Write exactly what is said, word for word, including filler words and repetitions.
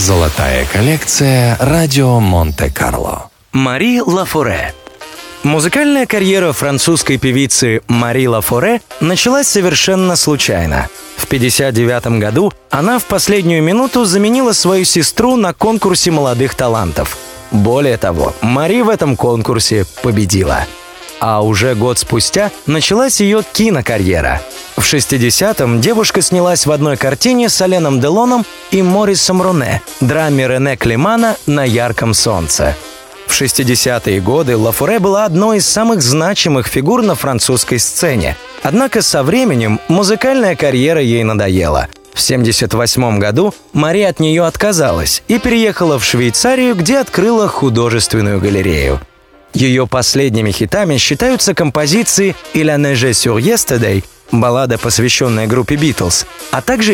Золотая коллекция «Радио Монте-Карло». Мари Лафоре. Музыкальная карьера французской певицы Мари Лафоре началась совершенно случайно. В пятьдесят девятом году она в последнюю минуту заменила свою сестру на конкурсе молодых талантов. Более того, Мари в этом конкурсе победила. А уже год спустя началась ее кинокарьера. В шестидесятом девушка снялась в одной картине с Аленом Делоном и Морисом Роне, драме Рене Климана «На ярком солнце». В шестидесятые годы Лафоре была одной из самых значимых фигур на французской сцене. Однако со временем музыкальная карьера ей надоела. В семьдесят восьмом году Мари от нее отказалась и переехала в Швейцарию, где открыла художественную галерею. Ее последними хитами считаются композиции «Il a neigé sur yesterday», баллада, посвященная группе «Битлз», а также